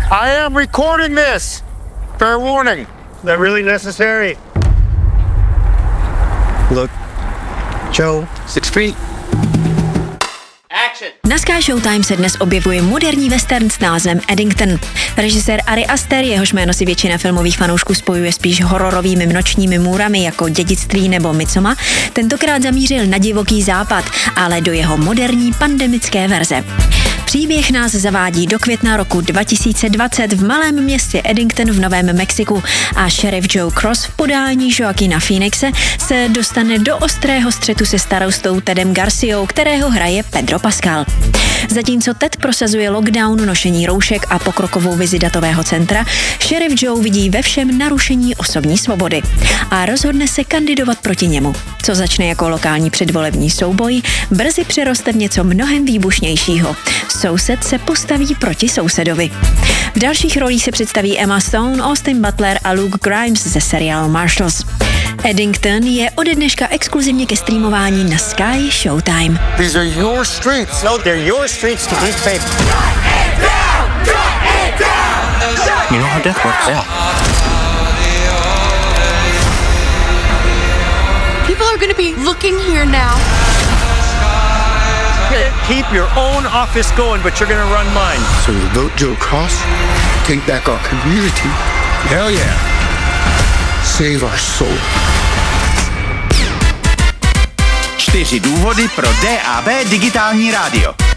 I am recording this. Fair warning. Is that really necessary? Look, Joe. 6 feet. Na Sky Showtime se dnes objevuje moderní western s názvem Eddington. Režisér Ari Aster, jehož jméno si většina filmových fanoušků spojuje spíš hororovými nočními můrami jako Dědictví nebo Midsommar, tentokrát zamířil na divoký západ, ale do jeho moderní pandemické verze. Příběh nás zavádí do května roku 2020 v malém městě Eddington v Novém Mexiku a šerif Joe Cross v podání Joaquina Phoenixe se dostane do ostrého střetu se starostou Tedem Garciou, kterého hraje Pedro Pascal. Zatímco Ted prosazuje lockdown, nošení roušek a pokrokovou vizi datového centra, šerif Joe vidí ve všem narušení osobní svobody a rozhodne se kandidovat proti němu. Co začne jako lokální předvolební souboj, brzy přeroste v něco mnohem výbušnějšího. Soused se postaví proti sousedovi. V dalších rolích se představí Emma Stone, Austin Butler a Luke Grimes ze seriálu Marshals. Eddington je ode dneška exkluzivně ke streamování na Sky Showtime. These are your streets. No, they're your streets to eat paper. You know how death works. Yeah. People are going to be looking here now. Keep your own office going, but you're gonna run mine. So you vote Joe Cross? Take back our community. Hell yeah. Save our soul. 4 důvody pro DAB digitální rádio.